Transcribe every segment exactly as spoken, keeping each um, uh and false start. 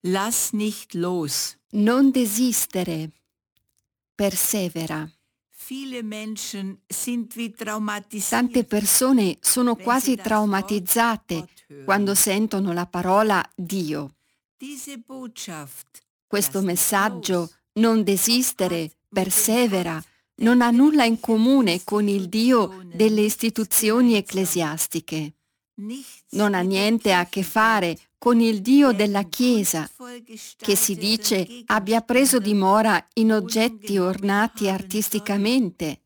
Lass nicht los. Non desistere. Persevera. Viele Menschen sind wie traumatisiert. Tante persone sono quasi traumatizzate quando sentono la parola Dio. Diese Botschaft, Questo lass nicht messaggio, los, non desistere, persevera, non ha nulla in comune con il Dio delle istituzioni ecclesiastiche. Non ha niente a che fare con il Dio della Chiesa, che si dice abbia preso dimora in oggetti ornati artisticamente,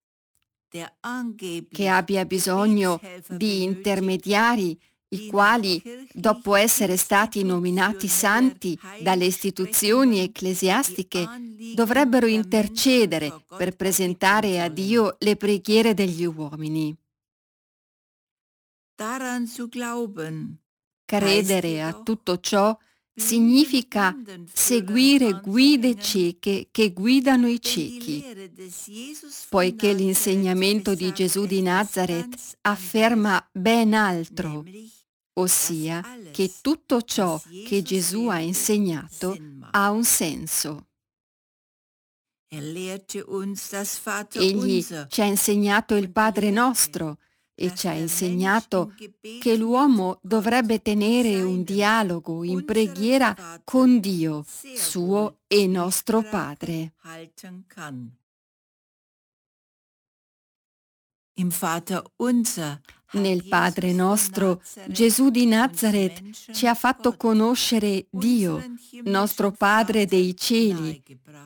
che abbia bisogno di intermediari, i quali, dopo essere stati nominati santi dalle istituzioni ecclesiastiche, dovrebbero intercedere per presentare a Dio le preghiere degli uomini. Daran zu glauben, Credere a tutto ciò significa seguire guide cieche che guidano i ciechi, poiché l'insegnamento di Gesù di Nazareth afferma ben altro, ossia che tutto ciò che Gesù ha insegnato ha un senso. Egli ci ha insegnato il Padre nostro e ci ha insegnato che l'uomo dovrebbe tenere un dialogo in preghiera con Dio, suo e nostro Padre. Nel Padre nostro, Gesù di Nazareth ci ha fatto conoscere Dio, nostro Padre dei cieli,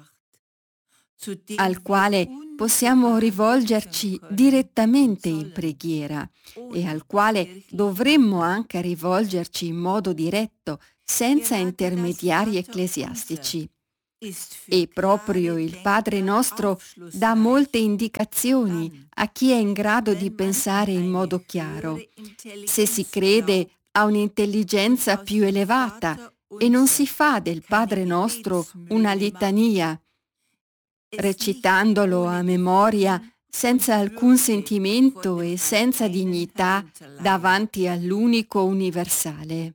al quale possiamo rivolgerci direttamente in preghiera e al quale dovremmo anche rivolgerci in modo diretto, senza intermediari ecclesiastici. E proprio il Padre nostro dà molte indicazioni a chi è in grado di pensare in modo chiaro. Se si crede a un'intelligenza più elevata e non si fa del Padre nostro una litania, recitandolo a memoria senza alcun sentimento e senza dignità davanti all'unico universale.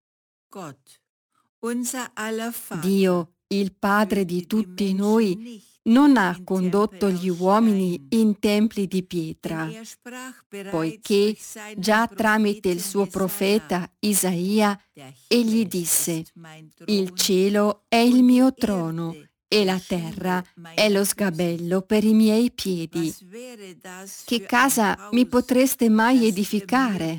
Dio, il Padre di tutti noi, non ha condotto gli uomini in templi di pietra, poiché già tramite il suo profeta Isaia egli disse: «Il cielo è il mio trono e la terra è lo sgabello per i miei piedi. Che casa mi potreste mai edificare?»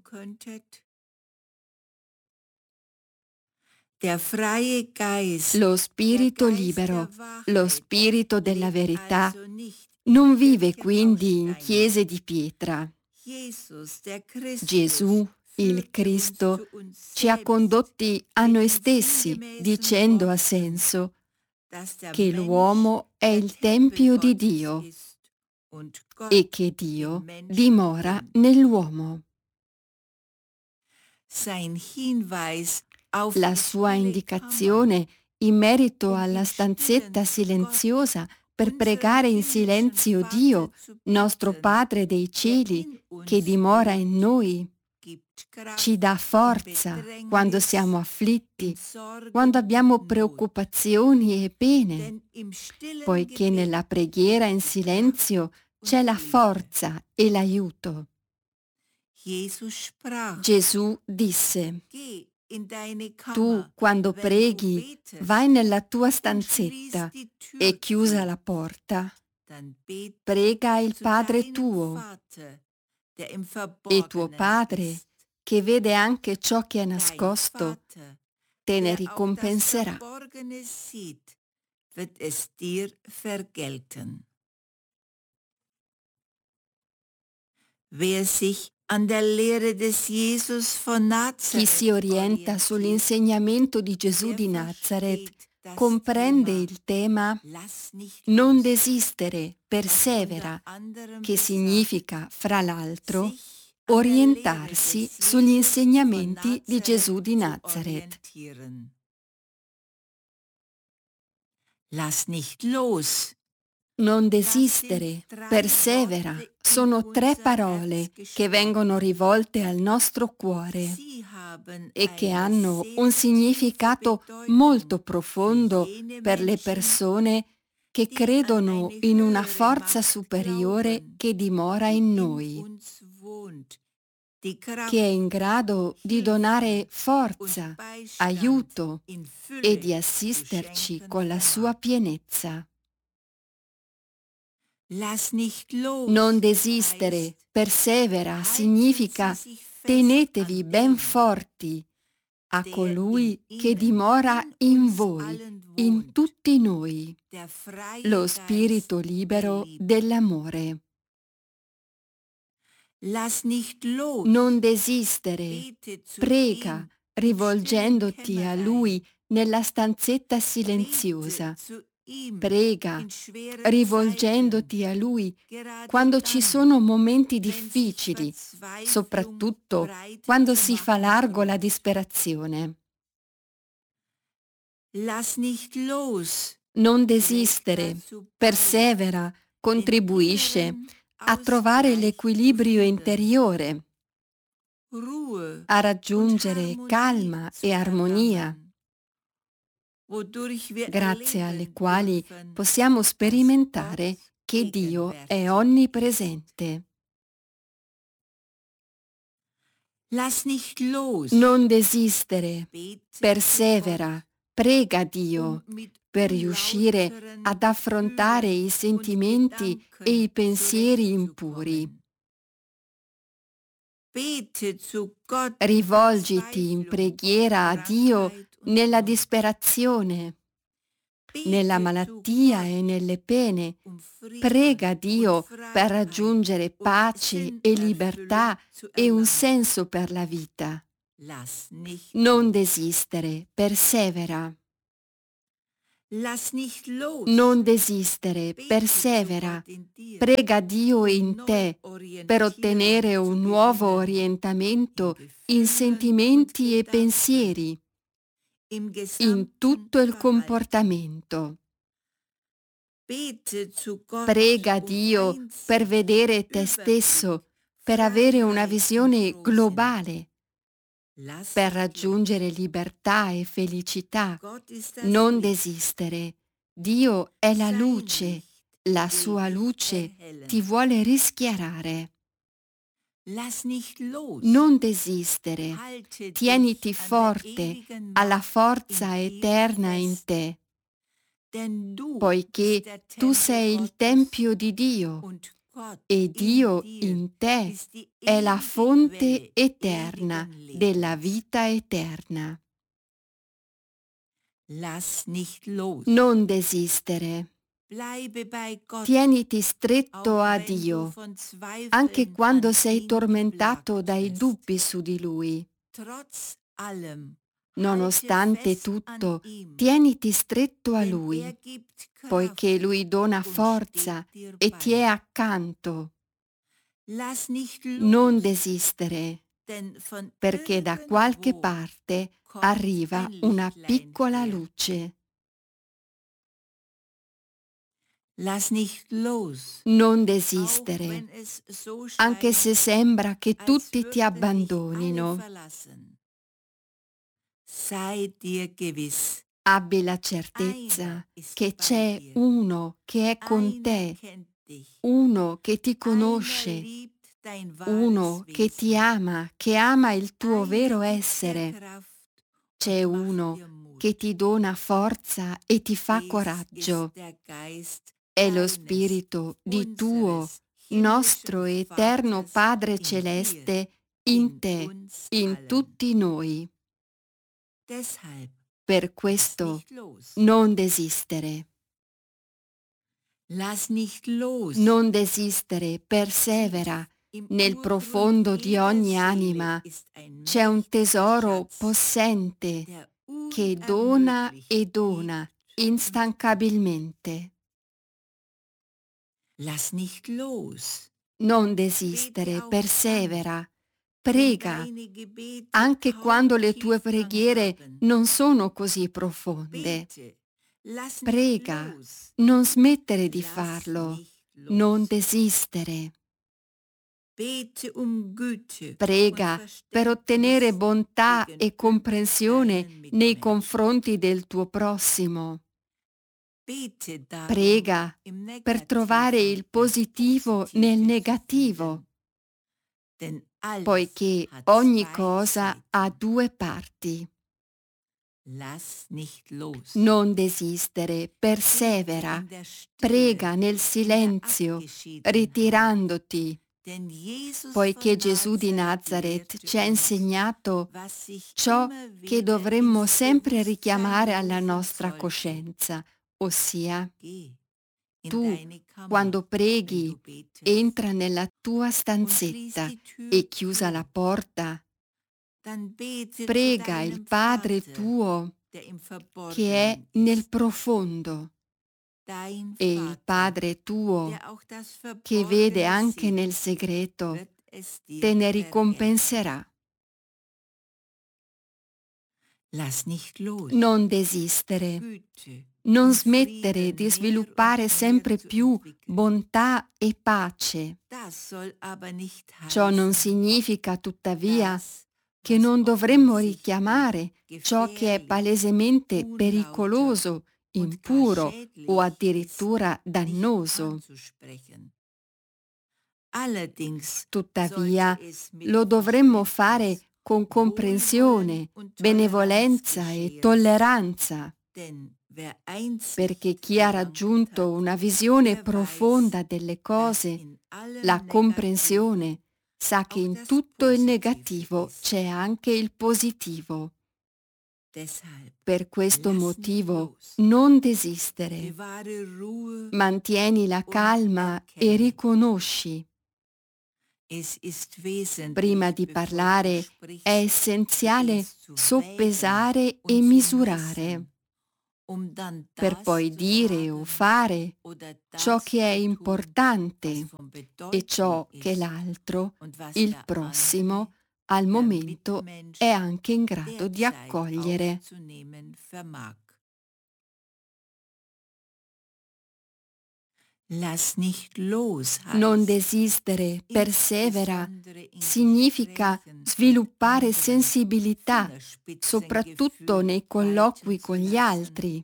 Lo spirito libero, lo spirito della verità, non vive quindi in chiese di pietra. Gesù, il Cristo, ci ha condotti a noi stessi, dicendo a senso che l'uomo è il tempio di Dio e che Dio dimora nell'uomo. La sua indicazione in merito alla stanzetta silenziosa per pregare in silenzio Dio, nostro Padre dei cieli, che dimora in noi, ci dà forza quando siamo afflitti, quando abbiamo preoccupazioni e pene, poiché nella preghiera in silenzio c'è la forza e l'aiuto. Gesù disse: «Tu, quando preghi, vai nella tua stanzetta e chiusa la porta, prega il Padre tuo, e tuo Padre, che vede anche ciò che è nascosto, te ne ricompenserà». Chi si orienta sull'insegnamento di Gesù di Nazareth comprende il tema non desistere, persevera, che significa, fra l'altro, orientarsi sugli insegnamenti di Gesù di Nazareth. Lass nicht los. Non desistere, persevera, sono tre parole che vengono rivolte al nostro cuore e che hanno un significato molto profondo per le persone che credono in una forza superiore che dimora in noi, che è in grado di donare forza, aiuto e di assisterci con la sua pienezza. Non desistere, persevera, significa tenetevi ben forti a colui che dimora in voi, in tutti noi, lo spirito libero dell'amore. Non desistere, prega, rivolgendoti a Lui nella stanzetta silenziosa. Prega, rivolgendoti a Lui quando ci sono momenti difficili, soprattutto quando si fa largo la disperazione. Non desistere, persevera, contribuisce a trovare l'equilibrio interiore, a raggiungere calma e armonia, grazie alle quali possiamo sperimentare che Dio è onnipresente. Non desistere, persevera, prega Dio per riuscire ad affrontare i sentimenti e i pensieri impuri. Rivolgiti in preghiera a Dio nella disperazione, nella malattia e nelle pene. Prega Dio per raggiungere pace e libertà e un senso per la vita. Non desistere, persevera. Non desistere, persevera. Prega Dio in te per ottenere un nuovo orientamento in sentimenti e pensieri, in tutto il comportamento. Prega Dio per vedere te stesso, per avere una visione globale, per raggiungere libertà e felicità. Non desistere. Dio è la luce, la sua luce ti vuole rischiarare. Non desistere. Tieniti forte alla forza eterna in te, poiché tu sei il Tempio di Dio e Dio in te è la fonte eterna della vita eterna. Non desistere. Tieniti stretto a Dio, anche quando sei tormentato dai dubbi su di Lui. Nonostante tutto, tieniti stretto a Lui, poiché Lui dona forza e ti è accanto. Non desistere, perché da qualche parte arriva una piccola luce. Non desistere, anche se sembra che tutti ti abbandonino. Abbi la certezza che c'è uno che è con te, uno che ti conosce, uno che ti ama, che ama il tuo vero essere. C'è uno che ti dona forza e ti fa coraggio. È lo Spirito di tuo, nostro eterno Padre Celeste in te, in tutti noi. Per questo non desistere. Non desistere, persevera. Nel profondo di ogni anima c'è un tesoro possente che dona e dona instancabilmente. Non desistere, persevera, prega, anche quando le tue preghiere non sono così profonde. Prega, non smettere di farlo, non desistere. Prega per ottenere bontà e comprensione nei confronti del tuo prossimo. Prega per trovare il positivo nel negativo, poiché ogni cosa ha due parti. Non desistere, persevera, prega nel silenzio, ritirandoti, poiché Gesù di Nazaret ci ha insegnato ciò che dovremmo sempre richiamare alla nostra coscienza, ossia, tu, quando preghi, entra nella tua stanzetta e chiusa la porta, prega il Padre tuo che è nel profondo, e il Padre tuo che vede anche nel segreto te ne ricompenserà. Non desistere, non smettere di sviluppare sempre più bontà e pace. Ciò non significa tuttavia che non dovremmo richiamare ciò che è palesemente pericoloso, impuro o addirittura dannoso. Tuttavia lo dovremmo fare con comprensione, benevolenza e tolleranza, perché chi ha raggiunto una visione profonda delle cose, la comprensione, sa che in tutto il negativo c'è anche il positivo. Per questo motivo non desistere. Mantieni la calma e riconosci. Prima di parlare è essenziale soppesare e misurare, per poi dire o fare ciò che è importante e ciò che l'altro, il prossimo, al momento è anche in grado di accogliere. Non desistere, persevera, significa sviluppare sensibilità, soprattutto nei colloqui con gli altri,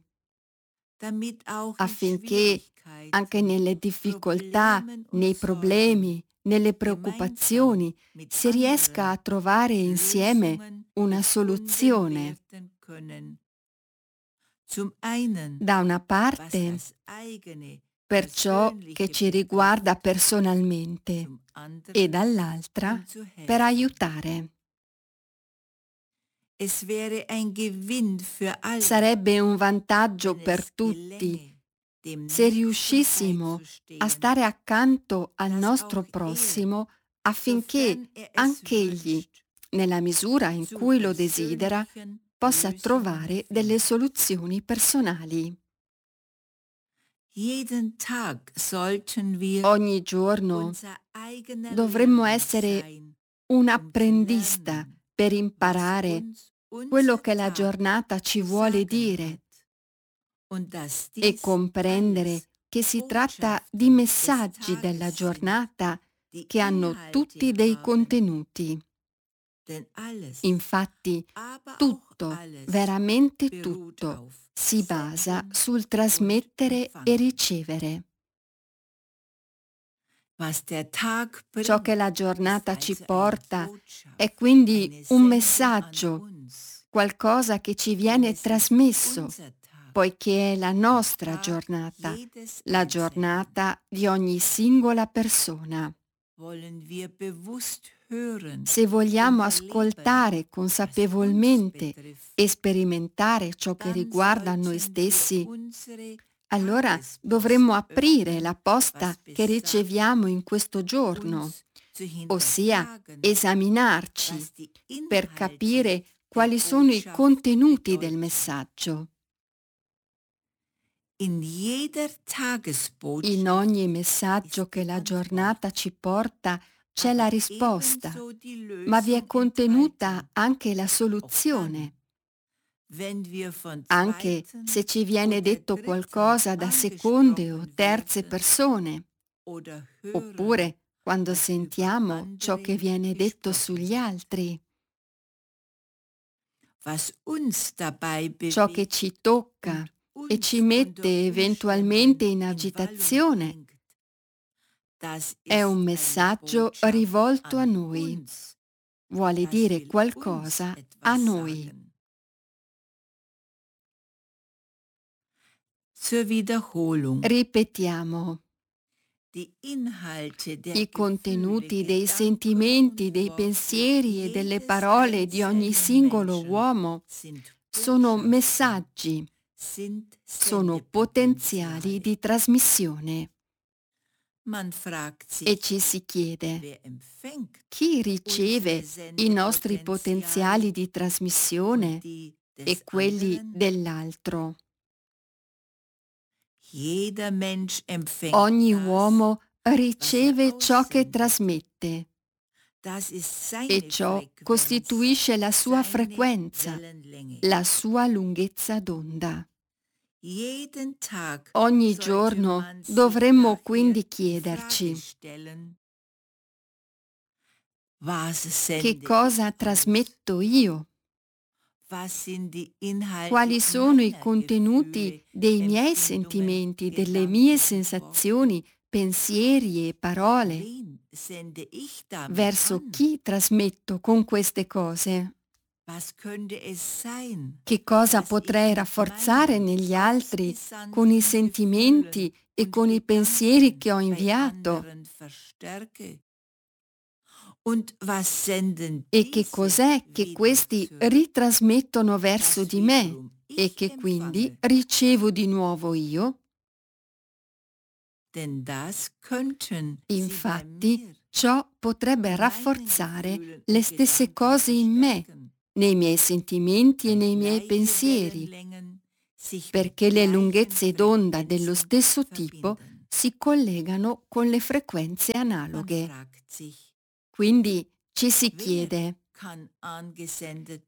affinché anche nelle difficoltà, nei problemi, nelle preoccupazioni, si riesca a trovare insieme una soluzione. Da una parte, per ciò che ci riguarda personalmente, e dall'altra, per aiutare. Sarebbe un vantaggio per tutti se riuscissimo a stare accanto al nostro prossimo affinché anch'egli, nella misura in cui lo desidera, possa trovare delle soluzioni personali. Ogni giorno dovremmo essere un apprendista per imparare quello che la giornata ci vuole dire e comprendere che si tratta di messaggi della giornata che hanno tutti dei contenuti. Infatti, tutto, veramente tutto, si basa sul trasmettere e ricevere. Ciò che la giornata ci porta è quindi un messaggio, qualcosa che ci viene trasmesso, poiché è la nostra giornata, la giornata di ogni singola persona. Se vogliamo ascoltare consapevolmente e sperimentare ciò che riguarda noi stessi, allora dovremmo aprire la posta che riceviamo in questo giorno, ossia esaminarci per capire quali sono i contenuti del messaggio. In ogni messaggio che la giornata ci porta c'è la risposta, ma vi è contenuta anche la soluzione. wenn wir von anche zweiten se ci viene oder detto dritten qualcosa da seconde o angesprochen terze werden persone, oder hören, oppure quando was über sentiamo ciò che andere viene detto gesprochen sugli wird. altri, Was uns dabei ciò che bewegt ci tocca und e ci uns unter mette eventualmente Umständen in in Wallung agitazione, bringt, das è un ist eine messaggio Botschaft rivolto a an noi, uns. vuole Das dire will uns qualcosa a etwas noi. sagen. Zur Wiederholung. Ripetiamo. Die Inhalte der I Gefühle, contenuti dei Gedanken und sentimenti, dei Worte pensieri e delle jedes parole di ogni einzelnen singolo Menschen uomo sind sono Botschaften, messaggi, sind sono potenziali Sendepotenziale. di trasmissione. Man fragt E sich, ci si chiede, wer empfängt chi unsere riceve i nostri potenziali Sendepotenziale di und trasmissione die des e quelli anderen? dell'altro? Jeder Mensch empfängt Ogni das, uomo was er riceve ciò che aussendet. trasmette Das ist e seine ciò Frequenz, costituisce la sua seine frequenza, Wellenlänge. la sua lunghezza d'onda. Jeden Tag Ogni sollte giorno man sich dovremmo daher quindi die Frage chiederci: stellen, was che sende cosa ich aus? trasmetto io? Was sind die Inhalte Quali sono i meiner contenuti Gefühle, dei miei Empfindungen, sentimenti, delle mie Gedanken und Worte? sensazioni, pensieri e parole? Wen sende ich damit Verso an? chi trasmetto con queste cose? Was könnte es sein, Che cosa dass ich potrei mit rafforzare meinen negli altri con i ausgesandten Gefühlen sentimenti e und con i pensieri Gedanken che ho bei inviato? anderen verstärke? Und was senden E che diese cos'è che wieder questi zurück, ritrasmettono verso das di me wiederum e ich che quindi empfange? ricevo di nuovo io? Denn das könnten sie bei Infatti, mir, ciò potrebbe in meinen rafforzare Gefühlen le und stesse Gedanken cose in me, verstärken, nei miei sentimenti e weil nei miei gleiche pensieri, Wellenlängen sich mit perché le gleichen lunghezze d'onda dello Frequenzen stesso tipo verbinden. si collegano con le frequenze Man analoghe. fragt sich, Quindi ci si wer chiede: kann angesendet